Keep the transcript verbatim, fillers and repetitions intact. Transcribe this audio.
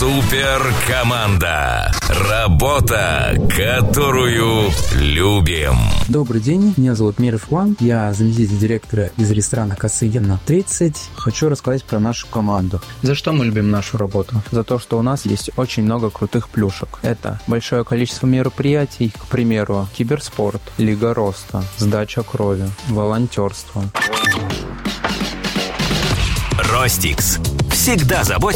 Суперкоманда. Работа, которую любим. Добрый день, меня зовут Миров Иван, я заместитель директора из ресторана Косыгина тридцать. Хочу рассказать про нашу команду. За что мы любим нашу работу? За то, что у нас есть очень много крутых плюшек. Это большое количество мероприятий, к примеру, киберспорт, Лига роста, сдача крови, волонтерство. Ростикс. Всегда заботится